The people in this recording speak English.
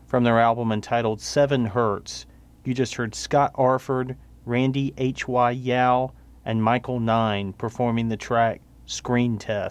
from their album entitled 7 Hertz. You just heard Scott Arford, Randy H.Y. Yao, and Michael Nine performing the track Screen Test.